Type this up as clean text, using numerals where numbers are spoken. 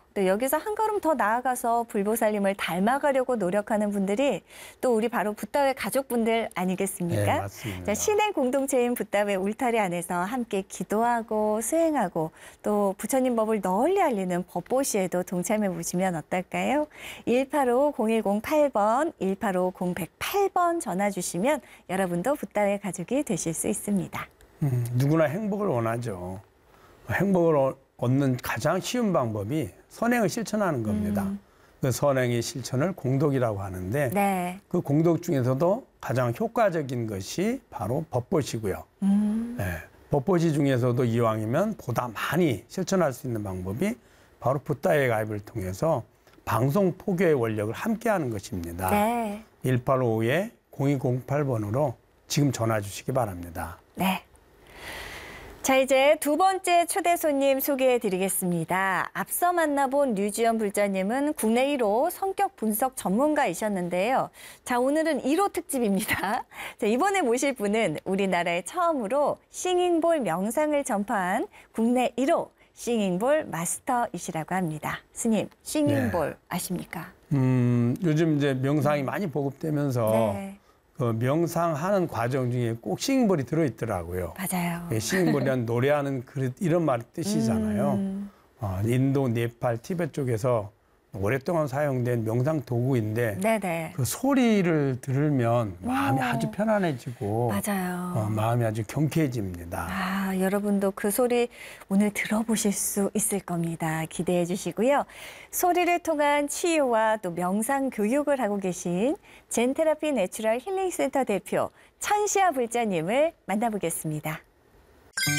또 여기서 한 걸음 더 나아가서 불보살님을 닮아가려고 노력하는 분들이 또 우리 바로 붓다회 가족분들 아니겠습니까? 네, 맞습니다. 자, 신행 공동체인 붓다회 울타리 안에서 함께 기도하고 수행하고 또 부처님 법을 널리 알리는 법보시에도 동참해 보시면 어떨까요? 185-0108번, 185-0108번 전화 주시면 여러분도 붓다회 가족이 되실 수 있습니다. 누구나 행복을 원하죠. 행복을 얻는 가장 쉬운 방법이 선행을 실천하는 겁니다. 그 선행의 실천을 공덕이라고 하는데 네. 그 공덕 중에서도 가장 효과적인 것이 바로 법보시고요. 네, 법보시 중에서도 이왕이면 보다 많이 실천할 수 있는 방법이 바로 붓다회 가입을 통해서 방송 포교의 원력을 함께하는 것입니다. 네. 185-0208번으로 지금 전화 주시기 바랍니다. 네. 자, 이제 두 번째 초대 손님 소개해 드리겠습니다. 앞서 만나본 류지연 불자님은 국내 1호 성격 분석 전문가이셨는데요. 자, 오늘은 1호 특집입니다. 자, 이번에 모실 분은 우리나라에 처음으로 싱잉볼 명상을 전파한 국내 1호 싱잉볼 마스터이시라고 합니다. 스님, 싱잉볼 네. 아십니까? 요즘 이제 명상이 많이 보급되면서 네. 그 명상하는 과정 중에 꼭 싱잉볼이 들어있더라고요. 맞아요. 싱잉볼이란 노래하는 그릇 이런 말 뜻이잖아요. 인도, 네팔, 티베트 쪽에서 오랫동안 사용된 명상 도구인데 네네. 그 소리를 들으면 마음이 아주 편안해지고 맞아요. 마음이 아주 경쾌해집니다. 아, 여러분도 그 소리 오늘 들어보실 수 있을 겁니다. 기대해 주시고요. 소리를 통한 치유와 또 명상 교육을 하고 계신 젠테라피 내추럴 힐링센터 대표 천시아 불자님을 만나보겠습니다.